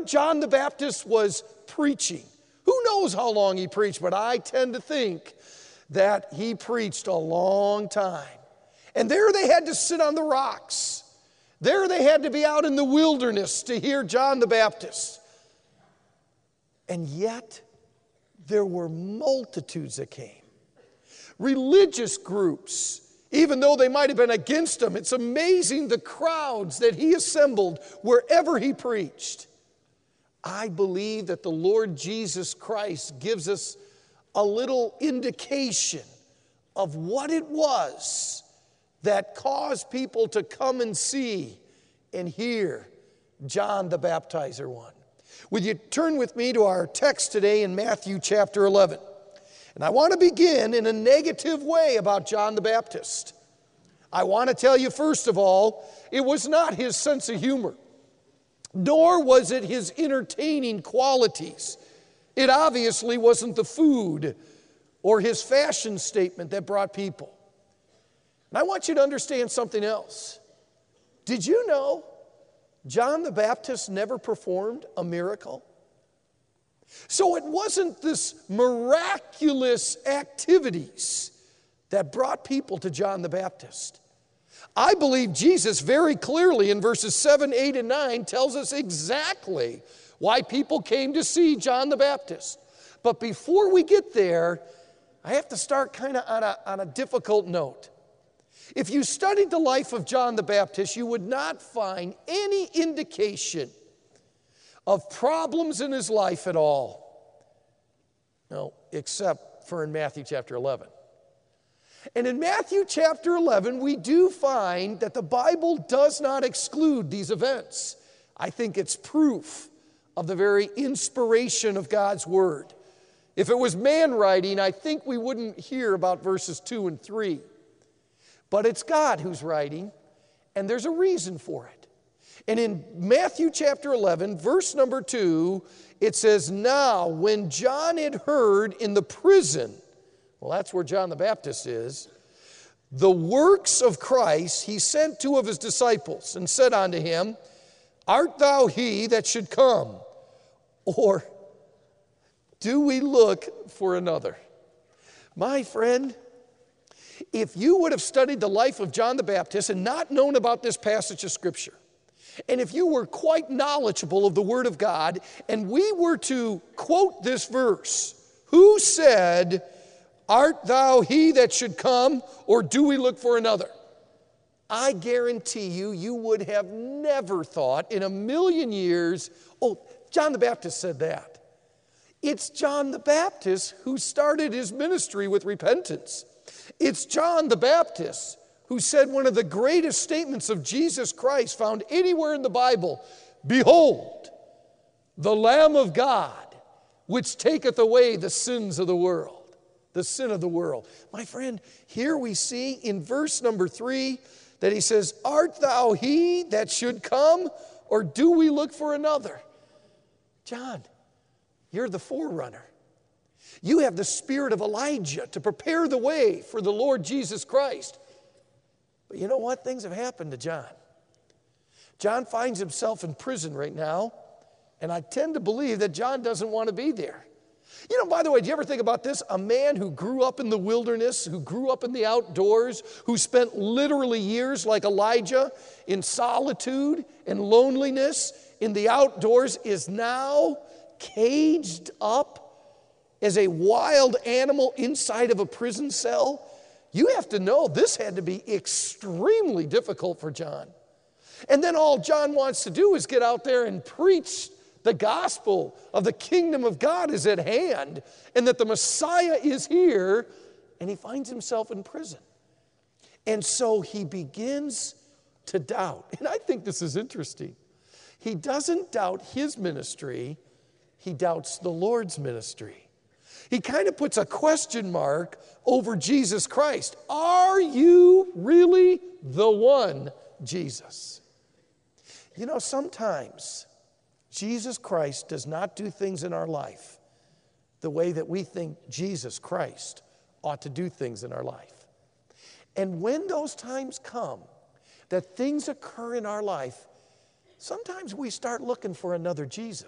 John the Baptist was preaching. Who knows how long he preached, but I tend to think that he preached a long time. And there they had to sit on the rocks. There they had to be out in the wilderness to hear John the Baptist. And yet, there were multitudes that came. Religious groups, even though they might have been against him, it's amazing the crowds that he assembled wherever he preached. I believe that the Lord Jesus Christ gives us a little indication of what it was that caused people to come and see and hear John the Baptizer one. Would you turn with me to our text today in Matthew chapter 11? And I want to begin in a negative way about John the Baptist. I want to tell you, first of all, it was not his sense of humor, nor was it his entertaining qualities. It obviously wasn't the food or his fashion statement that brought people. And I want you to understand something else. Did you know John the Baptist never performed a miracle? So it wasn't this miraculous activities that brought people to John the Baptist. I believe Jesus very clearly in verses 7, 8, and 9 tells us exactly why people came to see John the Baptist. But before we get there, I have to start kind of on a difficult note. If you studied the life of John the Baptist, you would not find any indication of problems in his life at all. No, except for in Matthew chapter 11. And in Matthew chapter 11, we do find that the Bible does not exclude these events. I think it's proof of the very inspiration of God's Word. If it was man writing, I think we wouldn't hear about verses 2 and 3. But it's God who's writing, and there's a reason for it. And in Matthew chapter 11, verse number 2, it says, "Now when John had heard in the prison," well, that's where John the Baptist is, "the works of Christ, he sent 2 of his disciples and said unto him, Art thou he that should come? Or do we look for another?" My friend, if you would have studied the life of John the Baptist and not known about this passage of Scripture, and if you were quite knowledgeable of the Word of God, and we were to quote this verse, "Who said, Art thou he that should come, or do we look for another?" I guarantee you, you would have never thought in a million years, "Oh, John the Baptist said that." It's John the Baptist who started his ministry with repentance. It's John the Baptist who said one of the greatest statements of Jesus Christ found anywhere in the Bible, "Behold, the Lamb of God, which taketh away the sins of the world." The sin of the world. My friend, here we see in verse number 3 that he says, "Art thou he that should come, or do we look for another?" John, you're the forerunner. You have the spirit of Elijah to prepare the way for the Lord Jesus Christ. But you know what? Things have happened to John. John finds himself in prison right now, and I tend to believe that John doesn't want to be there. You know, by the way, do you ever think about this? A man who grew up in the wilderness, who grew up in the outdoors, who spent literally years like Elijah in solitude and loneliness in the outdoors, is now caged up as a wild animal inside of a prison cell. You have to know this had to be extremely difficult for John. And then all John wants to do is get out there and preach the gospel of the kingdom of God is at hand and that the Messiah is here, and he finds himself in prison. And so he begins to doubt. And I think this is interesting. He doesn't doubt his ministry, he doubts the Lord's ministry. He kind of puts a question mark over Jesus Christ. Are you really the one, Jesus? You know, sometimes Jesus Christ does not do things in our life the way that we think Jesus Christ ought to do things in our life. And when those times come that things occur in our life, sometimes we start looking for another Jesus.